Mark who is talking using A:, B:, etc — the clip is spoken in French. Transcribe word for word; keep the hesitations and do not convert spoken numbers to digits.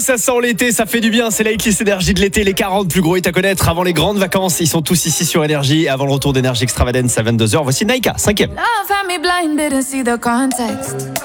A: ça sent l'été, ça fait du bien. C'est la Kiss Énergie de l'été, les quarante plus gros hits à connaître avant les grandes vacances. Ils sont tous ici sur Énergie. Avant le retour d'Énergie Extravagance à vingt-deux heures, voici Naika, cinquième.
B: Love had me blind, didn't see the context.